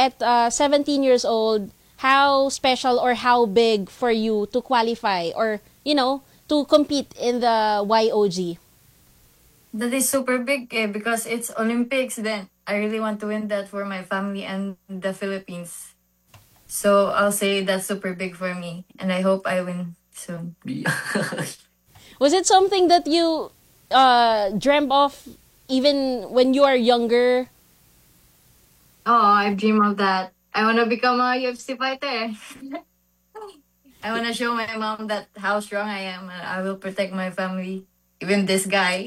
at 17 years old, how special or how big for you to qualify or, to compete in the YOG? That is super big because it's Olympics. Then I really want to win that for my family and the Philippines. So I'll say that's super big for me, and I hope I win soon. Was it something that you dreamt of even when you are younger? Oh, I dream of that. I want to become a UFC fighter. I want to show my mom that how strong I am, and I will protect my family. Even this guy.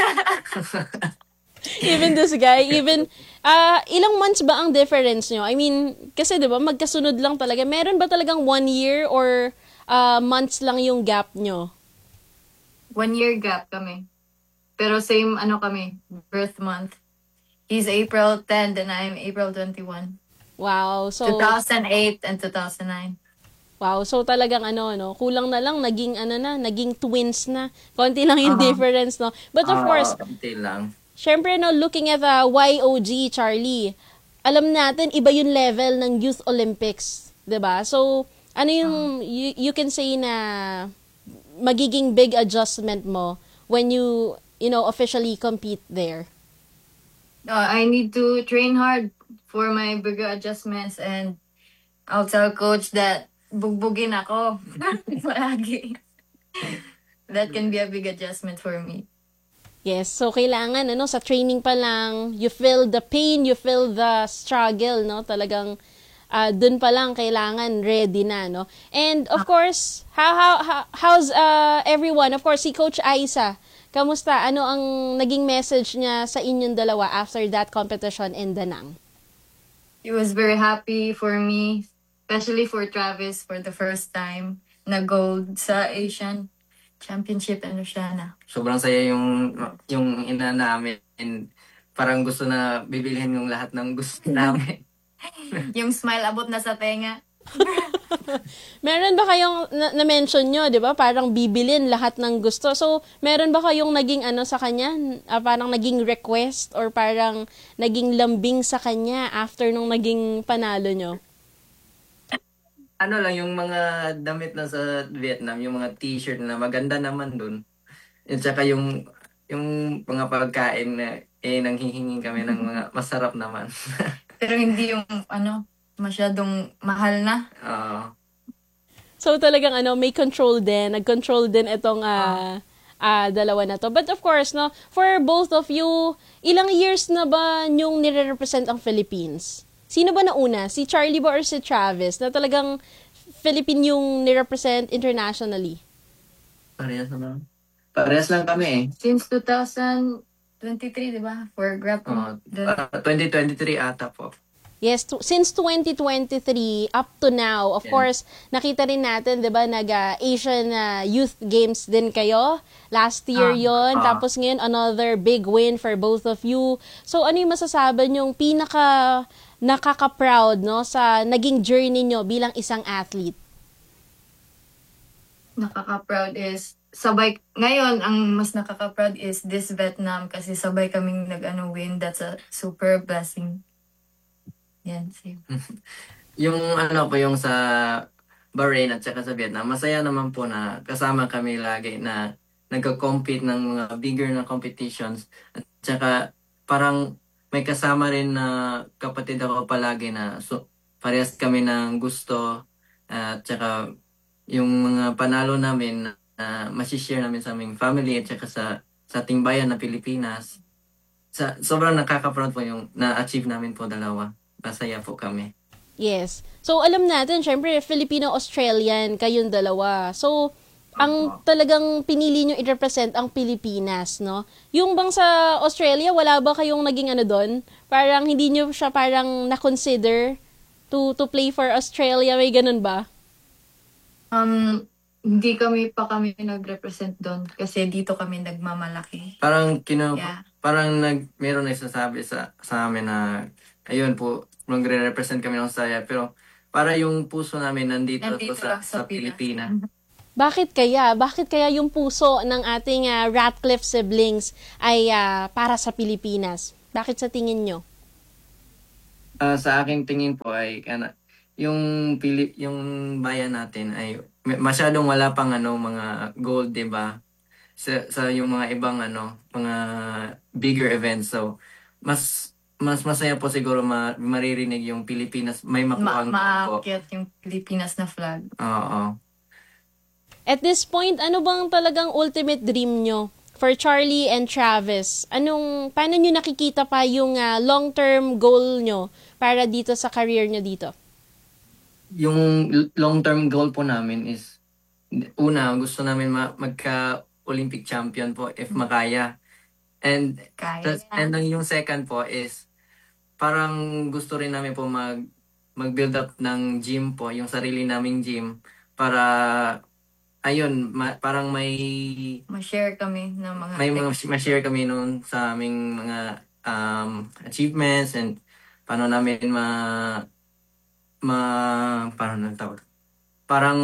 Even this guy, ilang months ba ang difference nyo? I mean, kasi diba, magkasunod lang talaga. Meron ba talagang 1 year or months lang yung gap nyo? 1 year gap kami. Pero same kami, birth month. He's April 10 and I'm April 21. Wow, so 2008 and 2009. Wow, so talagang kulang na lang naging twins na. Konti lang yung difference, no. But of course, konti lang. Syempre, looking at the YOG, Charlie, alam natin iba yung level ng Youth Olympics, 'di ba? So, ano yung you can say na magiging big adjustment mo when you officially compete there? I need to train hard for my bigger adjustments, and I'll tell coach that bugbugin ako palagi. That can be a big adjustment for me. Yes, so kailangan sa training pa lang, you feel the pain, you feel the struggle, no? Talagang dun pa lang kailangan ready na, no? And of course, how's everyone? Of course, si Coach Aiza, kamusta? Ano ang naging message niya sa inyong dalawa after that competition in Da Nang? He was very happy for me, especially for Travis for the first time na gold sa Asian Championship in Oceania. Sobrang saya yung ina namin. Parang gusto na bibilhin yung lahat ng gusto namin. Yung smile abot na sa tenga. Meron ba kayong na-mention nyo, di ba? Parang bibilin lahat ng gusto. So, meron ba kayong naging sa kanya? Parang naging request or parang naging lambing sa kanya after nung naging panalo nyo? Ano lang, yung mga damit na sa Vietnam, yung mga t-shirt na maganda naman dun. At saka yung mga pagkain na nanghihingi kami ng mga masarap naman. Pero hindi yung masyadong mahal na. So talagang may control din, nag-control din itong dalawa na to. But of course, no, for both of you, ilang years na ba nyong nire-represent ang Philippines? Sino ba nauna? Si Charlie ba or si Travis na talagang Philippine yung nire-represent internationally? Parehas naman. Parehas lang kami eh. Since 2023, di ba? For grappling. 2023 ata po. Yes, since 2023 up to now, of course, nakita rin natin, 'di ba, nag-Asian Youth Games din kayo. Last year 'yon, tapos ngayon another big win for both of you. So ano yung masasabi niyong pinaka nakaka-proud no sa naging journey niyo bilang isang athlete? Nakaka-proud is sabay ngayon ang mas nakaka-proud is this Vietnam kasi sabay kaming nag-win. That's a super blessing. Yan, same. Yung yung sa Bahrain at saka sa Vietnam, masaya naman po na kasama kami lagi na nagko-compete ng mga bigger na competitions. At saka parang may kasama rin na kapatid ako palagi na parehas kami ng gusto. At saka yung mga panalo namin na masishare namin sa aming family at saka sa ating bayan na Pilipinas. Sobrang nakaka-proud po yung na-achieve namin po dalawa. Masaya po kami. Yes. So, alam natin, syempre, Filipino-Australian kayong dalawa. So, ang talagang pinili nyo i-represent ang Pilipinas, no? Yung bang sa Australia, wala ba kayong naging doon? Parang hindi nyo siya parang na-consider to play for Australia? May ganun ba? Hindi kami nag-represent doon kasi dito kami nagmamalaki. Parang meron nagsasabi sa amin na ayun po, magre-represent kami ng Australia, pero para yung puso namin nandito po sa Pilipinas. Bakit kaya? Bakit kaya yung puso ng ating Ratcliffe siblings ay para sa Pilipinas? Bakit sa tingin nyo? Sa aking tingin po ay yung bayan natin ay masyadong wala pang mga gold, 'di ba? Sa yung mga ibang mga bigger events. So mas masaya po siguro maririnig yung Pilipinas may makuhang gold po. Maakyat yung Pilipinas na flag. Oo. At this point, ano bang talagang ultimate dream nyo for Charlie and Travis? Paano nyo nakikita pa yung long-term goal nyo para dito sa career nyo dito? Yung long-term goal po namin is, una, gusto namin magka-Olympic champion po if makaya. And Kaya. yung second po is, parang gusto rin namin po mag-build up ng gym po, yung sarili naming gym, para, ayun, parang Ma-share kami ng mga ma-share kami noon sa aming mga achievements and paano namin paano nang tawag? Parang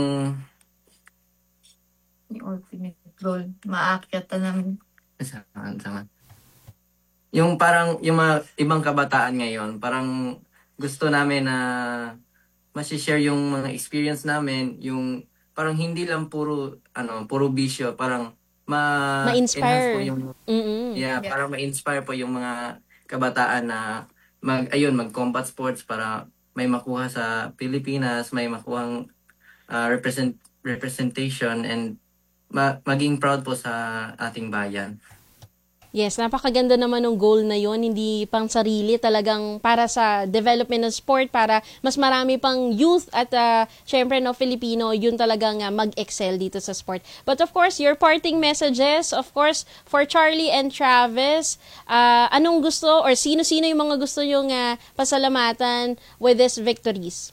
yung ultimate goal. Maakyat na namin. saan? Yung parang yung mga ibang kabataan ngayon, parang gusto namin na ma-share yung mga experience namin, yung parang hindi lang puro bisyo, parang ma-enhance po Ma-inspire. yung Mm-mm. parang ma-inspire po yung mga kabataan na mag-combat sports para may makuha sa Pilipinas, may makuhang representation and maging proud po sa ating bayan. Yes, napakaganda naman ng goal na yon, hindi pang sarili, talagang para sa development ng sport, para mas marami pang youth at syempre Filipino, yun talagang mag-excel dito sa sport. But of course, your parting messages, of course, for Charlie and Travis, anong gusto or sino-sino yung mga gusto yung pasalamatan with these victories?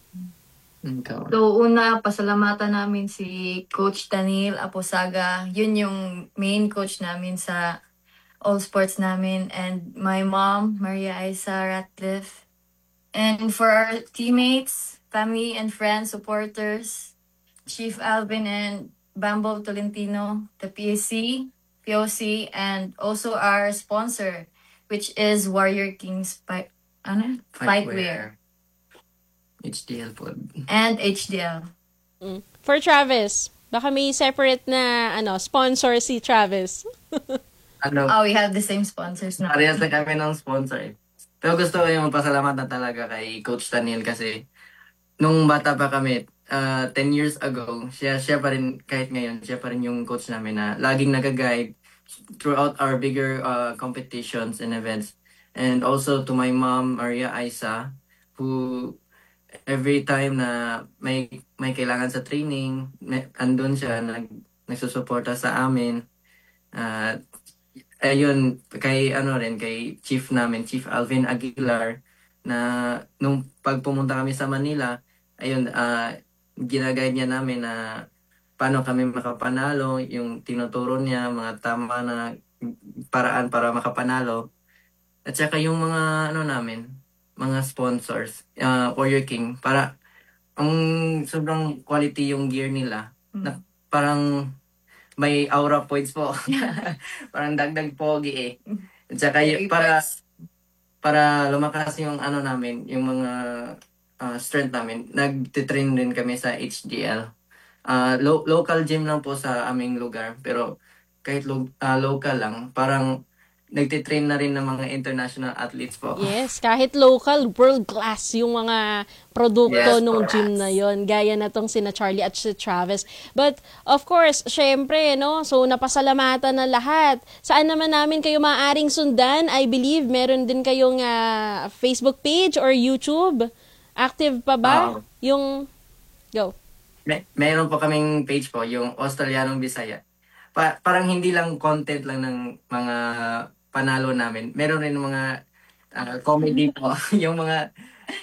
So, una, pasalamatan namin si Coach Daniel Aposaga. Yun yung main coach namin sa all sports namin. And my mom, Maria Isa Ratcliffe. And for our teammates, family and friends, supporters, Chief Alvin and Bambo Tolentino, the POC, and also our sponsor, which is Warrior Kings Fightwear. HDL po. And HDL. For Travis, baka may separate na sponsor si Travis. We have the same sponsors na. Parehas na kami ng sponsor eh. Pero gusto ko yung magpasalamat na talaga kay Coach Daniel kasi nung bata pa kami, 10 years ago, siya pa rin, kahit ngayon, siya pa rin yung coach namin na laging nag-guide throughout our bigger competitions and events. And also to my mom, Maria Isa, who every time na may kailangan sa training, andun siya, nagsusuporta sa amin. Ayun, kay Chief namin, Chief Alvin Aguilar, na nung pagpumunta kami sa Manila, ayun, ginaguide niya namin na paano kami makapanalo, yung tinuturo niya, mga tama na paraan para makapanalo. At saka yung mga mga sponsors, Warrior King, para ang sobrang quality yung gear nila. Na parang may aura points po. Parang dagdag pogi eh. At saka para lumakas yung namin, yung mga strength namin, nagtitrain din kami sa HDL. Local gym lang po sa aming lugar, pero kahit local lang, parang nagtitrain na rin ng mga international athletes po. Yes, kahit local, world class yung mga produkto nung gym na yon, gaya na tong sina Charlie at si Travis. But of course, syempre, so napasalamatan na lahat. Saan naman namin kayo maaaring sundan? I believe meron din kayong Facebook page or YouTube. Active pa ba? Yung go. Meron po kaming page po, yung Australianong Bisaya. Parang hindi lang content lang ng mga panalo namin. Meron rin mga comedy po. yung mga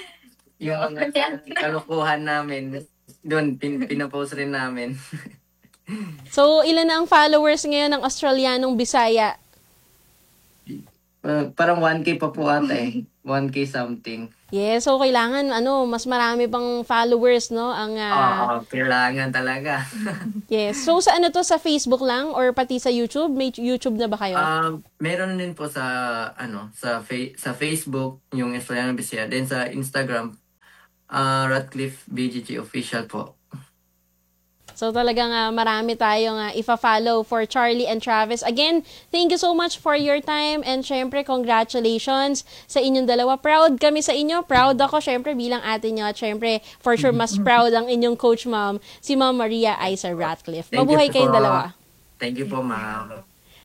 kalokohan namin. Doon, pinapost rin namin. So, ilan na ang followers ngayon ng Australianong Bisaya? Parang 1K pa po ata eh. 1K something. Yes, so kailangan mas marami pang followers, no? Ang Kailangan talaga. yes. So sa sa Facebook lang or pati sa YouTube? May YouTube na ba kayo? Meron din po sa sa Facebook yung Estrellano Bisaya, then sa Instagram Radcliffe BGG official po. So talagang marami tayong ifa-follow for Charlie and Travis. Again, thank you so much for your time and syempre congratulations sa inyong dalawa. Proud kami sa inyo. Proud ako syempre bilang ate nyo at syempre for sure mas proud ang inyong coach ma'am, si Ma'am Maria Aiza Ratcliffe. Mabuhay kayong dalawa. Thank you po, ma'am.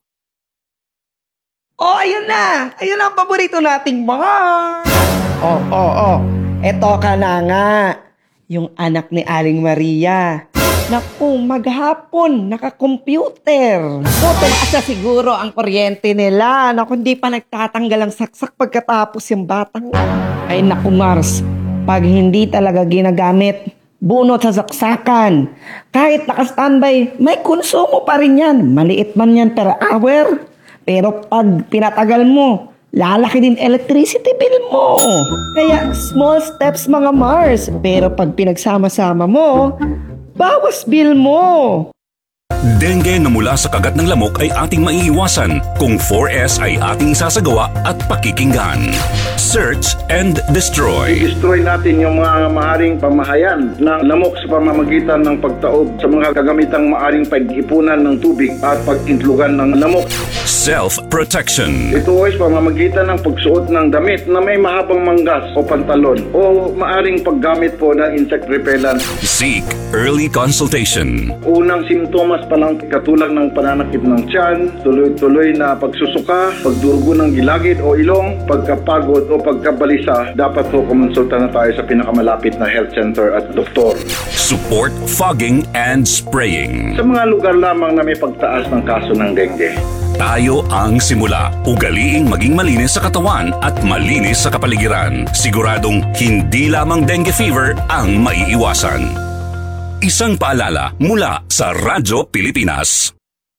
Oh, ayun na! Ayun ang paborito nating bar! Oh. Eto ka na nga. Yung anak ni Aling Maria. Naku, maghapon, naka-computer. So, tumaas siguro ang kuryente nila. Naku, hindi pa nagtatanggal ang saksak pagkatapos yung batang. Ay, naku, Mars. Pag hindi talaga ginagamit, bunot sa saksakan. Kahit naka-standby, may konsumo pa rin yan. Maliit man yan per hour. Pero pag pinatagal mo, lalaki din electricity bill mo. Kaya small steps mga Mars. Pero pag pinagsama-sama mo, bawas bill mo. Dengue na mula sa kagat ng lamok ay ating maiiwasan kung 4S ay ating isasagawa at pakikinggan. Search and destroy. I-destroy natin yung mga maaring pamahayan ng lamok sa pamamagitan ng pagtaob sa mga kagamitang maaring pag-ipunan ng tubig at pag-intlugan ng lamok. Self-protection. Ito ay pamamagitan ng pagsuot ng damit na may mahabang manggas o pantalon o maaring paggamit po ng insect repellent. Seek early consultation. Unang simptomas pa lang katulad ng pananakit ng tiyan, tuloy-tuloy na pagsusuka, pagdurugo ng gilagid o ilong, pagkapagod o pagkabalisa, dapat po kumonsulta na tayo sa pinakamalapit na health center at doktor. Support fogging and spraying. Sa mga lugar lamang na may pagtaas ng kaso ng dengue. Tayo ang simula. Ugaliing maging malinis sa katawan at malinis sa kapaligiran. Siguradong hindi lamang dengue fever ang maiiwasan. Isang paalala mula sa Radyo Pilipinas.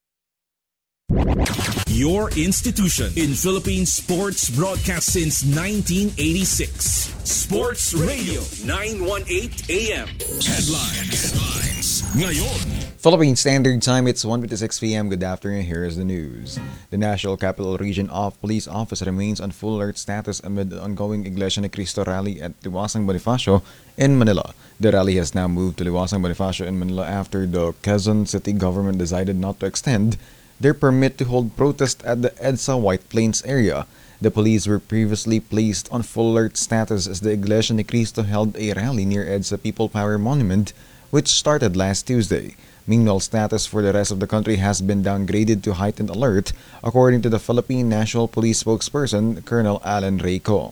Your institution in Philippine sports broadcast since 1986. Sports Radio 918 AM. Headlines. Ngayon. Philippine Standard Time, it's 1:56 p.m. Good afternoon, here is the news. The National Capital Region Police Office remains on full alert status amid the ongoing Iglesia ni Cristo rally at Liwasang Bonifacio in Manila. The rally has now moved to Liwasang Bonifacio in Manila after the Quezon City government decided not to extend their permit to hold protest at the EDSA White Plains area. The police were previously placed on full alert status as the Iglesia ni Cristo held a rally near EDSA People Power Monument, which started last Tuesday. Meanwhile, status for the rest of the country has been downgraded to heightened alert, according to the Philippine National Police spokesperson, Colonel Alan Reyco.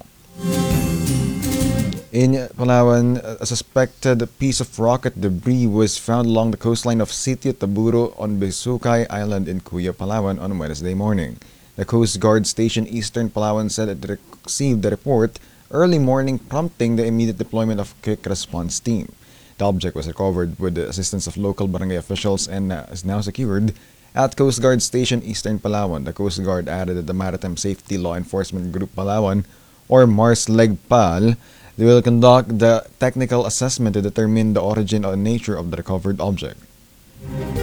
In Palawan, a suspected piece of rocket debris was found along the coastline of Sitio Taburo on Besukay Island in Cuya, Palawan on Wednesday morning. The Coast Guard Station Eastern Palawan said it received the report early morning, prompting the immediate deployment of quick response team. The object was recovered with the assistance of local barangay officials and is now secured at Coast Guard Station Eastern Palawan. The Coast Guard added that the Maritime Safety Law Enforcement Group Palawan, or MARSLEGPAL, they will conduct the technical assessment to determine the origin or nature of the recovered object.